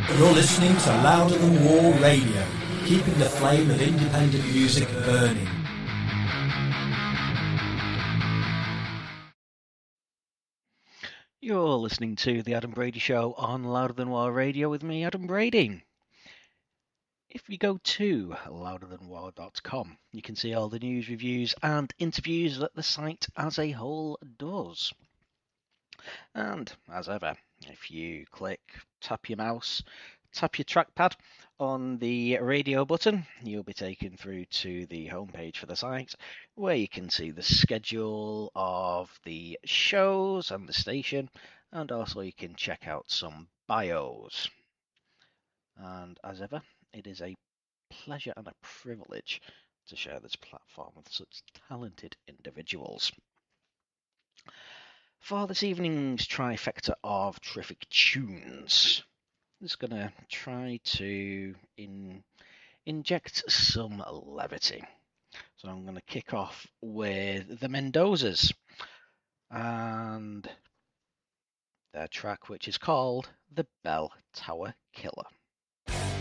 You're listening to Louder Than War Radio, keeping the flame of independent music burning. You're listening to The Adam Brady Show on Louder Than War Radio with me, Adam Brady. If you go to louderthanwar.com, you can see all the news, reviews and interviews that the site as a whole does. And as ever, if you tap your mouse, tap your trackpad on the radio button, you'll be taken through to the homepage for the site, where you can see the schedule of the shows and the station, and also you can check out some bios. And as ever, it is a pleasure and a privilege to share this platform with such talented individuals. For this evening's trifecta of terrific tunes, I'm just going to try to inject some levity. So I'm going to kick off with the Mendozas and their track, which is called The Bell Tower Killer.